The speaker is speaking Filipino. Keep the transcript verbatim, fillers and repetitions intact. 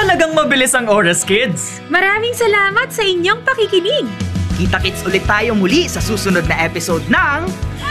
Talagang mabilis ang oras, kids. Maraming salamat sa inyong pakikinig. Kita-kits ulit tayo muli sa susunod na episode ng